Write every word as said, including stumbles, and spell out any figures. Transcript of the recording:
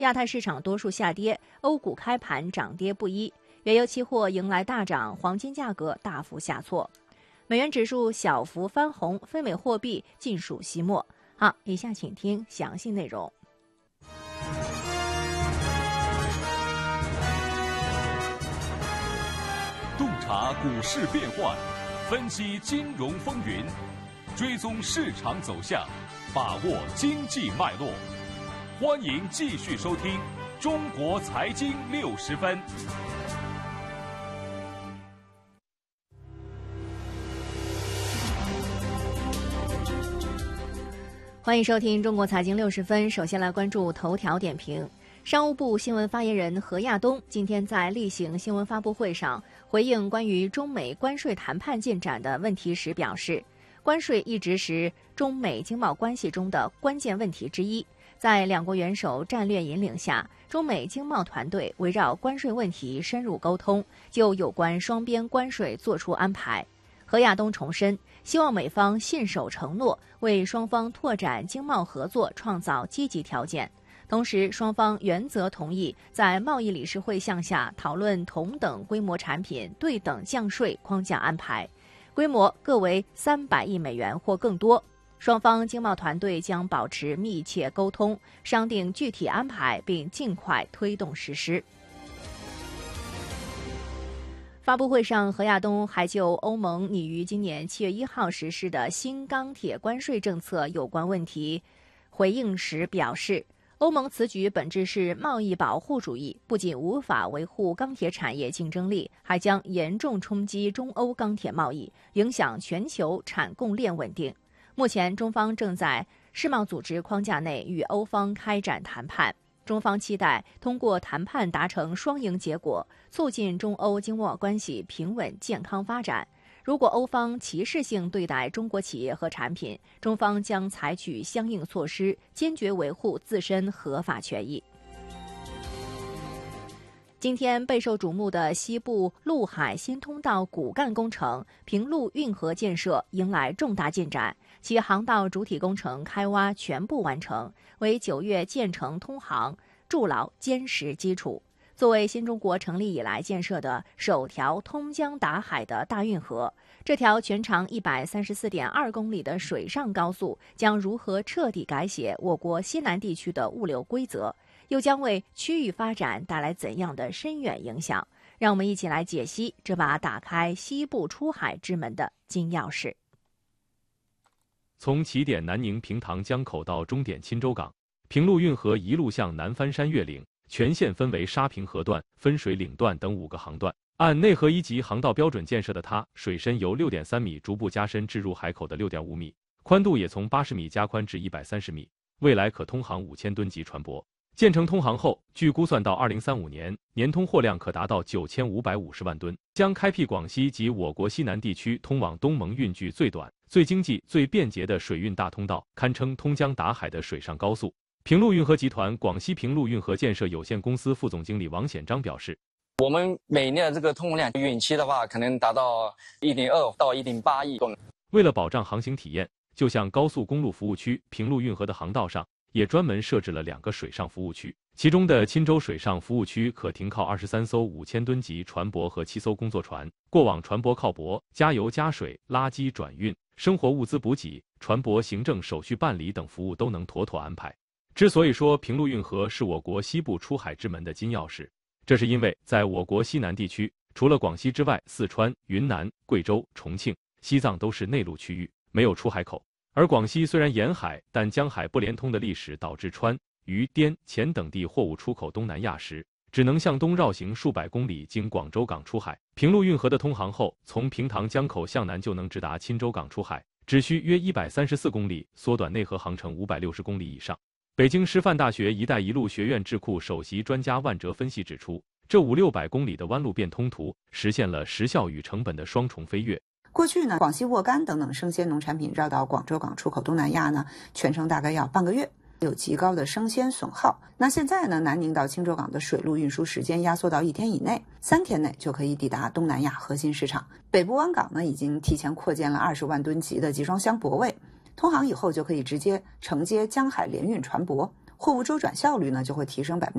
亚太市场多数下跌，欧股开盘涨跌不一，原油期货迎来大涨，黄金价格大幅下挫，美元指数小幅翻红，非美货币尽数熄没。好，以下请听详细内容。 洞察股市变幻，分析金融风云，追踪市场走向，把握经济脉络。欢迎继续收听《中国财经六十分》。 欢迎收听《中国财经六十分》。首先来关注头条点评。商务部新闻发言人何亚东今天在例行新闻发布会上回应关于中美关税谈判进展的问题时表示，关税一直是中美经贸关系中的关键问题之一。在两国元首战略引领下，中美经贸团队围绕关税问题深入沟通，就有关双边关税作出安排。何亚东重申，希望美方信守承诺，为双方拓展经贸合作创造积极条件。同时，双方原则同意在贸易理事会项下讨论同等规模产品对等降税框架安排，规模各为三百亿美元或更多。双方经贸团队将保持密切沟通，商定具体安排，并尽快推动实施。发布会上，何亚东还就欧盟拟于今年七月一号实施的新钢铁关税政策有关问题回应时表示，欧盟此举本质是贸易保护主义，不仅无法维护钢铁产业竞争力，还将严重冲击中欧钢铁贸易，影响全球产供链稳定。目前，中方正在世贸组织框架内与欧方开展谈判，中方期待通过谈判达成双赢结果，促进中欧经贸关系平稳健康发展。如果欧方歧视性对待中国企业和产品，中方将采取相应措施，坚决维护自身合法权益。今天备受瞩目的西部陆海新通道骨干工程平陆运河建设迎来重大进展，其航道主体工程开挖全部完成，为九月建成通航筑牢坚实基础。作为新中国成立以来建设的首条通江达海的大运河，这条全长一百三十四点二公里的水上高速将如何彻底改写我国西南地区的物流规则，又将为区域发展带来怎样的深远影响？让我们一起来解析这把打开西部出海之门的金钥匙。 从起点南宁平塘江口到终点钦州港，平陆运河一路向南翻山越岭，全线分为沙平河段、分水岭段等五个航段。按内河一级航道标准建设的它，水深由 六点三米逐步加深至入海口的 六点五米，宽度也从八十米加宽至一百三十米，未来可通航五千吨级船舶。建成通航后，据估算到二零三五年，年通货量可达到九千五百五十万吨，将开辟广西及我国西南地区通往东盟运距最短、最经济、最便捷的水运大通道，堪称通江达海的水上高速。平陆运河集团广西平陆运河建设有限公司副总经理王显章表示， 我们每年的这个通量运期的话，可能达到 一点二 到 一点八亿吨。 为了保障航行体验，就像高速公路服务区平陆运河的航道上也专门设置了两个水上服务区，其中的钦州水上服务区可停靠二十三艘五千吨级船舶和七艘工作船，过往船舶靠泊、加油加水、垃圾转运、生活物资补给、船舶行政手续办理等服务都能妥妥安排。之所以说平陆运河是我国西部出海之门的金钥匙，这是因为在我国西南地区，除了广西之外，四川、云南、贵州、重庆、西藏都是内陆区域，没有出海口。而广西虽然沿海，但江海不连通的历史导致川、渝、滇黔等地货物出口东南亚时，只能向东绕行数百公里，经广州港出海。平陆运河的通航后，从平塘江口向南就能直达钦州港出海，只需约一百三十四公里，缩短内河航程五百六十公里以上。北京师范大学“一带一路”学院智库首席专家万哲分析指出，这五六百公里的弯路变通图，实现了时效与成本的双重飞跃。 过去呢，广西沃柑等等生鲜农产品绕到广州港出口东南亚呢，全程大概要半个月，有极高的生鲜损耗。那现在呢，南宁到钦州港的水路运输时间压缩到一天以内，三天内就可以抵达东南亚核心市场。北部湾港呢，已经提前扩建了二十万吨级的集装箱泊位。通航以后就可以直接承接江海联运船舶， 货物周转效率呢就会提升百分之